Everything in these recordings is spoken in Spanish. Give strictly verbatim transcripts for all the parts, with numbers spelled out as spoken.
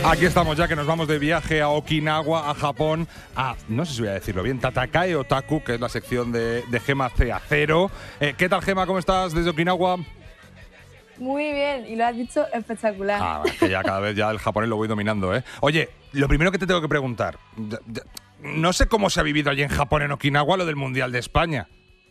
Aquí estamos ya, que nos vamos de viaje a Okinawa, a Japón, a, no sé si voy a decirlo bien, Tatakae Otaku, que es la sección de, de Gema C Acero. Eh, ¿Qué tal, Gema? ¿Cómo estás desde Okinawa? Muy bien, y lo has dicho espectacular. Ah, que ya cada vez ya el japonés lo voy dominando, ¿eh? Oye, lo primero que te tengo que preguntar, no sé cómo se ha vivido allí en Japón, en Okinawa, lo del Mundial de España.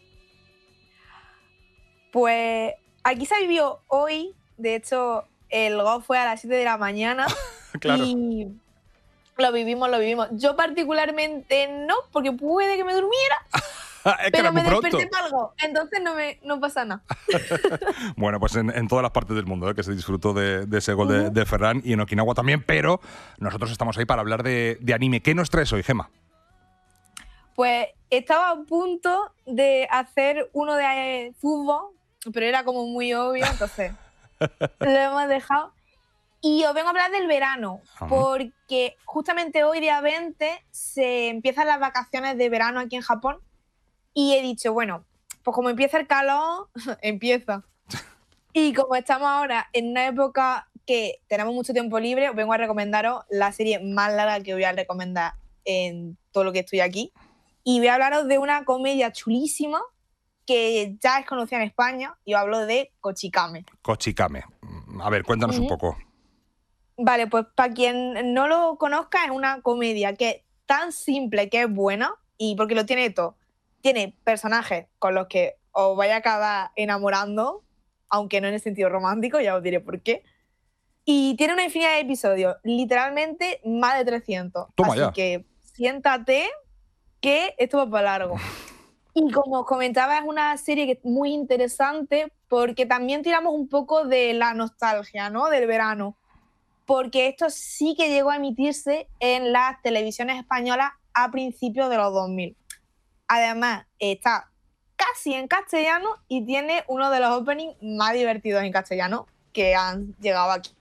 Pues aquí se ha vivido hoy, de hecho, el gol fue a las siete de la mañana. Claro. Y lo vivimos, lo vivimos. Yo particularmente no, porque puede que me durmiera, es que pero era muy me desperté pronto. para algo, entonces no, me, no pasa nada. Bueno, pues en, en todas las partes del mundo, ¿eh? Que se disfrutó de, de ese gol Uh-huh. de, de Ferran, y en Okinawa también, pero nosotros estamos ahí para hablar de, de anime. ¿Qué nos traes hoy, Gema? Pues estaba a punto de hacer uno de eh, fútbol, pero era como muy obvio, entonces lo hemos dejado. Y os vengo a hablar del verano, Ajá. porque justamente hoy, día veinte, se empiezan las vacaciones de verano aquí en Japón. Y he dicho, bueno, pues como empieza el calor, empieza. Y como estamos ahora en una época que tenemos mucho tiempo libre, os vengo a recomendaros la serie más larga que os voy a recomendar en todo lo que estoy aquí. Y voy a hablaros de una comedia chulísima que ya es conocida en España, y os hablo de Kochikame. Kochikame. A ver, cuéntanos Uh-huh. un poco. Vale, pues para quien no lo conozca, es una comedia que es tan simple que es buena, y porque lo tiene todo. Tiene personajes con los que os vais a acabar enamorando, aunque no en el sentido romántico, ya os diré por qué. Y tiene una infinidad de episodios, literalmente más de trescientos. Toma Así ya. que siéntate, que esto va para largo. Y como os comentaba, es una serie que es muy interesante porque también tiramos un poco de la nostalgia, ¿no? Del verano. Porque esto sí que llegó a emitirse en las televisiones españolas a principios de los dos mil. Además, está casi en castellano y tiene uno de los openings más divertidos en castellano que han llegado aquí.